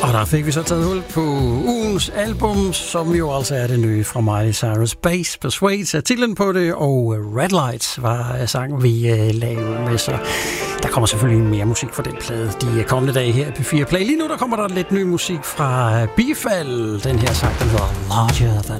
Og der fik vi så taget hul på ugens album, som jo altså er det nye fra Miley Cyrus. Bass Persuades er titlen på det, og Red Lights var sangen, vi lavede med. Så der kommer selvfølgelig mere musik fra den plade de kommende dage her på P4 Play. Lige nu der kommer der lidt ny musik fra Bifald. Den her sang, den hedder Larger Than